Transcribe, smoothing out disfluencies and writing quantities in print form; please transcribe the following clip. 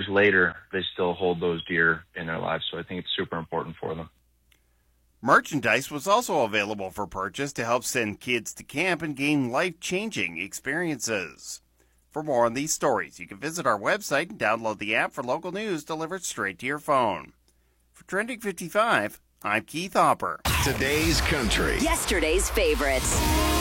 years later, they still hold those deer in their lives. So I think it's super important for them. Merchandise was also available for purchase to help send kids to camp and gain life-changing experiences. For more on these stories, you can visit our website and download the app for local news delivered straight to your phone. For Trending 55, I'm Keith Hopper. Today's country. Yesterday's favorites.